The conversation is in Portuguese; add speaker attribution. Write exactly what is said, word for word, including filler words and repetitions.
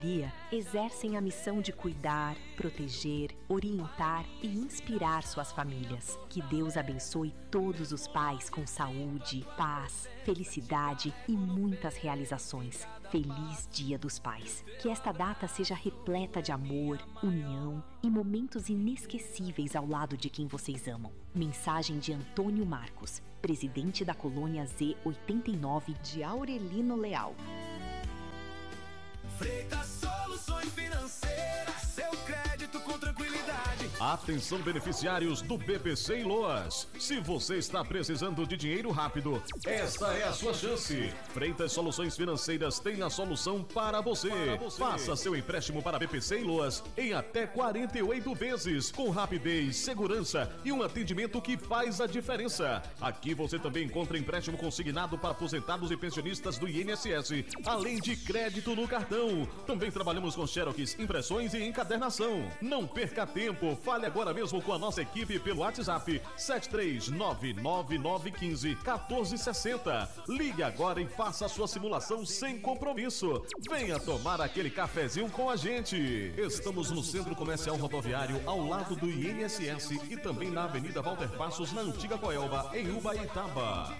Speaker 1: exercem a missão de cuidar, proteger, orientar e inspirar suas famílias. Que Deus abençoe todos os pais com saúde, paz, felicidade e muitas realizações. Feliz Dia dos Pais. Que esta data seja repleta de amor, união e momentos inesquecíveis ao lado de quem vocês amam. Mensagem de Antônio Marcos, presidente da Colônia Z oitenta e nove de Aurelino Leal.
Speaker 2: Freitas Soluções Financeiras, seu crédito com tranquilidade.
Speaker 3: Atenção, beneficiários do B P C em Loas. Se você está precisando de dinheiro rápido, esta é a sua chance. Freitas Soluções Financeiras tem a solução para você. Para você. Faça seu empréstimo para B P C em Loas em até quarenta e oito vezes, com rapidez, segurança e um atendimento que faz a diferença. Aqui você também encontra empréstimo consignado para aposentados e pensionistas do I N S S, além de crédito no cartão. Também trabalhamos com xerox, impressões e encadernação. Não perca tempo, fale agora mesmo com a nossa equipe pelo WhatsApp sete três nove nove nove um cinco um quatro seis zero. Ligue agora e faça a sua simulação sem compromisso. Venha tomar aquele cafezinho com a gente. Estamos no Centro Comercial Rodoviário, ao lado do I N S S, e também na Avenida Walter Passos, na Antiga Coelba, em Ubaitaba.